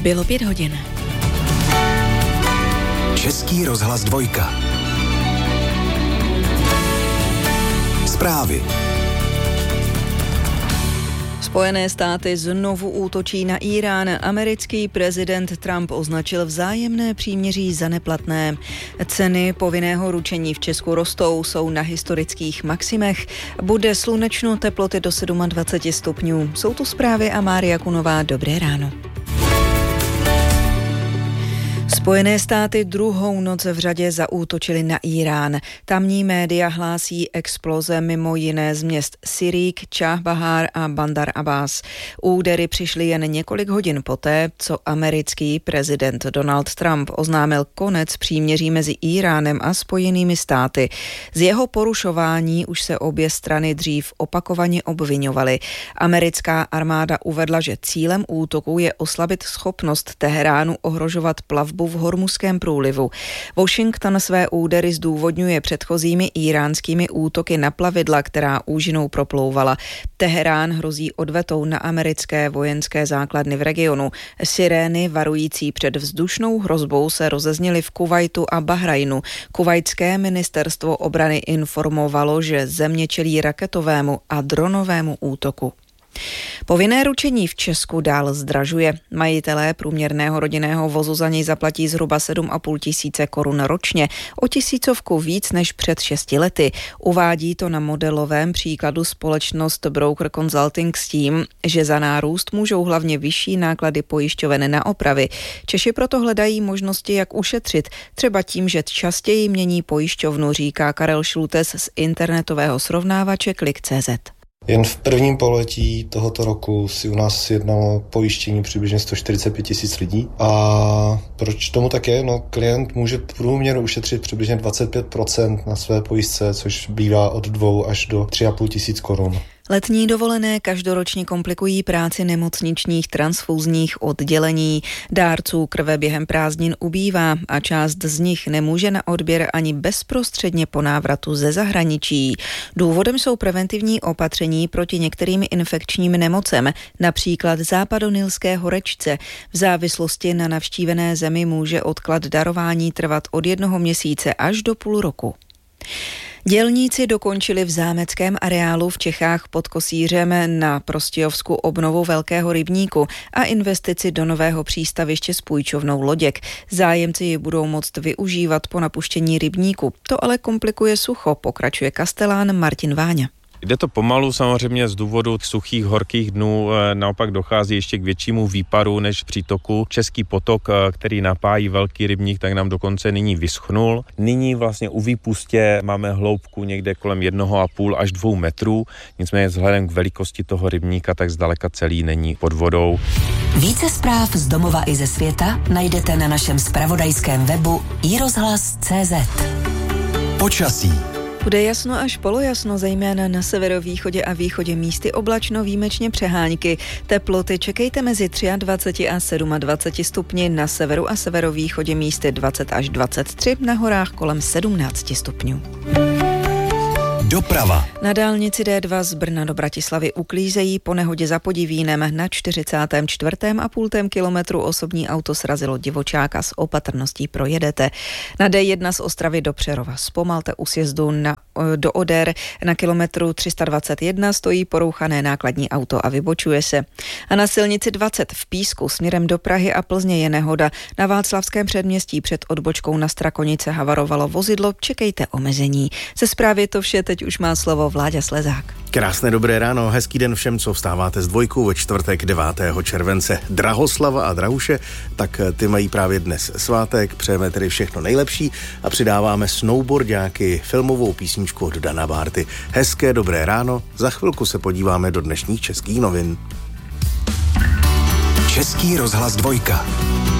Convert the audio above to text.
Bylo 5 hodin. Český rozhlas 2. Zprávy. Spojené státy znovu útočí na Írán. Americký prezident Trump označil vzájemné příměří za neplatné. Ceny povinného ručení v Česku rostou, jsou na historických maximech. Bude slunečno, teploty do 27 stupňů. Jsou tu zprávy a Mária Kunová. Dobré ráno. Spojené státy druhou noc v řadě zaútočily na Irán. Tamní média hlásí exploze mimo jiné z měst Sirík, Čahbahár a Bandar Abbas. Údery přišly jen několik hodin poté, co americký prezident Donald Trump oznámil konec příměří mezi Iránem a Spojenými státy. Z jeho porušování už se obě strany dřív opakovaně obviňovaly. Americká armáda uvedla, že cílem útoku je oslabit schopnost Teheránu ohrožovat plavbu v Hormuzském průlivu. Washington své údery zdůvodňuje předchozími íránskými útoky na plavidla, která úžinou proplouvala. Teherán hrozí odvetou na americké vojenské základny v regionu. Sirény varující před vzdušnou hrozbou se rozezněly v Kuvajtu a Bahrajnu. Kuvajtské ministerstvo obrany informovalo, že země čelí raketovému a dronovému útoku. Povinné ručení v Česku dál zdražuje. Majitelé průměrného rodinného vozu za něj zaplatí zhruba 7,5 tisíce korun ročně, o 1000 víc než před 6 lety. Uvádí to na modelovém příkladu společnost Broker Consulting s tím, že za nárůst můžou hlavně vyšší náklady pojišťoven na opravy. Češi proto hledají možnosti, jak ušetřit, třeba tím, že častěji mění pojišťovnu, říká Karel Šlutes z internetového srovnávače Klik.cz. Jen v prvním pololetí tohoto roku si u nás jednalo pojištění přibližně 145 tisíc lidí. A proč tomu tak je? No, klient může v průměru ušetřit přibližně 25% na své pojistce, což bývá od 2 až do 3,5 tisíc korun. Letní dovolené každoročně komplikují práci nemocničních transfuzních oddělení. Dárců krve během prázdnin ubývá a část z nich nemůže na odběr ani bezprostředně po návratu ze zahraničí. Důvodem jsou preventivní opatření proti některým infekčním nemocem, například západonilské horečce. V závislosti na navštívené zemi může odklad darování trvat od 1 měsíce až do půl roku. Dělníci dokončili v zámeckém areálu v Čechách pod Kosířem na Prostějovsku obnovu velkého rybníku a investici do nového přístaviště s půjčovnou loděk. Zájemci ji budou moct využívat po napuštění rybníku. To ale komplikuje sucho, pokračuje kastelán Martin Váňa. Jde to pomalu, samozřejmě z důvodu suchých, horkých dnů, naopak dochází ještě k většímu výparu než přítoku. Český potok, který napájí velký rybník, tak nám dokonce nyní vyschnul. Nyní vlastně u výpustě máme hloubku někde kolem 1,5 až 2 metrů, nicméně vzhledem k velikosti toho rybníka, tak zdaleka celý není pod vodou. Více zpráv z domova i ze světa najdete na našem zpravodajském webu iRozhlas.cz. Počasí. Bude jasno až polojasno, zejména na severovýchodě a východě místy oblačno, výjimečně přehánky. Teploty čekejte mezi 23 a 27 stupni, na severu a severovýchodě místy 20 až 23, na horách kolem 17 stupňů. Doprava. Na dálnici D2 z Brna do Bratislavy uklízejí po nehodě za Podivínem. Na 44,5 kilometru osobní auto srazilo divočáka, s opatrností projedete. Na D1 z Ostravy do Přerova zpomalte u sjezdu do Oder. Na kilometru 321 stojí porouchané nákladní auto a vybočuje se. A na silnici 20 v Písku směrem do Prahy a Plzně je nehoda. Na Václavském předměstí před odbočkou na Strakonice havarovalo vozidlo, čekejte omezení. Ze zprávy to vše, teď už má slovo Vláďa Slezák. Krásné dobré ráno, hezký den všem, co vstáváte s Dvojkou ve čtvrtek 9. července. Drahoslava a Drahuše, tak ty mají právě dnes svátek, přejeme tedy všechno nejlepší a přidáváme snowboarďáky filmovou písničku od Dana Bárty. Hezké dobré ráno, za chvilku se podíváme do dnešních českých novin. Český rozhlas 2.